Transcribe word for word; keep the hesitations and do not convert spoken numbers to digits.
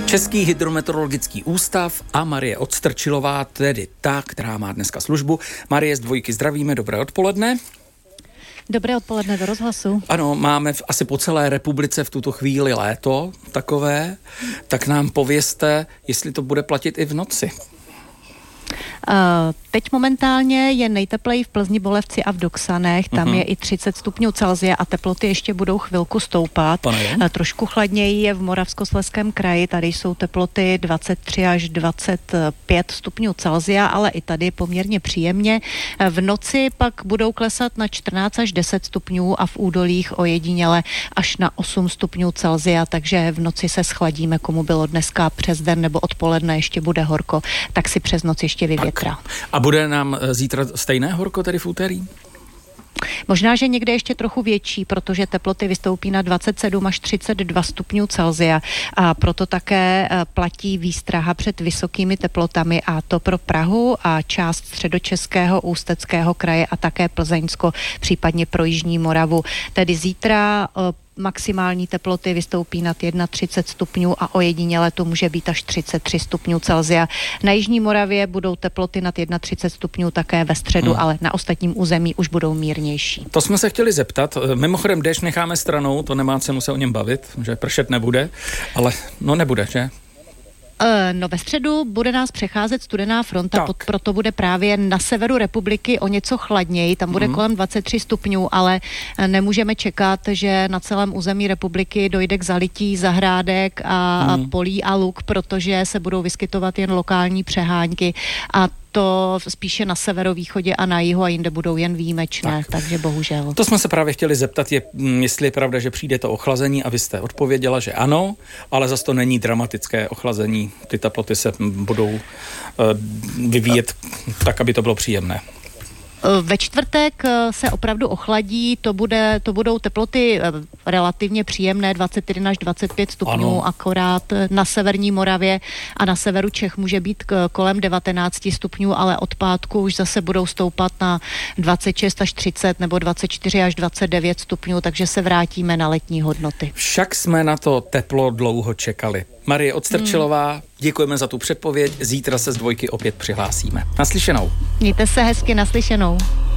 Český hydrometeorologický ústav a Marie Odstrčilová, tedy ta, která má dneska službu. Marie z Dvojky zdravíme, dobré odpoledne. Dobré odpoledne do rozhlasu. Ano, máme v, asi po celé republice v tuto chvíli léto takové, tak nám povězte, jestli to bude platit i v noci. Uh, teď momentálně je nejtepleji v Plzni, Bolevci a v Doksanech, tam uh-huh. je i třicet stupňů Celsia a teploty ještě budou chvilku stoupat. Uh, trošku chladněji je v Moravskoslezském kraji, tady jsou teploty dvacet tři až dvacet pět stupňů Celsia, ale i tady poměrně příjemně. V noci pak budou klesat na čtrnáct až deset stupňů a v údolích ojediněle až na osm stupňů Celsia, takže v noci se schladíme, komu bylo dneska přes den nebo odpoledne ještě bude horko, tak si přes noc ještě vyvětrá. A bude nám zítra stejné horko, tedy v úterý? Možná, že někde ještě trochu větší, protože teploty vystoupí na dvacet sedm až třicet dva stupňů Celsia a proto také platí výstraha před vysokými teplotami, a to pro Prahu a část středočeského, Ústeckého kraje a také Plzeňsko, případně pro jižní Moravu. Tedy zítra maximální teploty vystoupí nad třicet jedna stupňů a ojediněle to může být až třicet tři stupňů Celsia. Na jižní Moravě budou teploty nad třicet jedna stupňů také ve středu, hmm. ale na ostatním území už budou mírnější. To jsme se chtěli zeptat. Mimochodem déšť necháme stranou, to nemá cenu se o něm bavit, že pršet nebude, ale no nebude, že? No ve středu bude nás přecházet studená fronta, pod, proto bude právě na severu republiky o něco chladněji, tam bude mm. kolem dvacet tři stupňů, ale nemůžeme čekat, že na celém území republiky dojde k zalití zahrádek a mm. polí a luk, protože se budou vyskytovat jen lokální přehánky a to spíše na severovýchodě a na jihu a jinde budou jen výjimečné, tak. takže bohužel. To jsme se právě chtěli zeptat, je, jestli je pravda, že přijde to ochlazení, a vy jste odpověděla, že ano, ale zase to není dramatické ochlazení. Ty teploty se budou uh, vyvíjet tak, aby to bylo příjemné. Ve čtvrtek se opravdu ochladí, to, bude, to budou teploty relativně příjemné, dvacet jedna až dvacet pět stupňů, ano. Akorát na severní Moravě a na severu Čech může být kolem devatenáct stupňů, ale od pátku už zase budou stoupat na dvacet šest až třicet nebo dvacet čtyři až dvacet devět stupňů, takže se vrátíme na letní hodnoty. Však jsme na to teplo dlouho čekali. Marie Odstrčilová, hmm. děkujeme za tu předpověď, zítra se z Dvojky opět přihlásíme. Naslyšenou. Mějte se hezky, naslyšenou.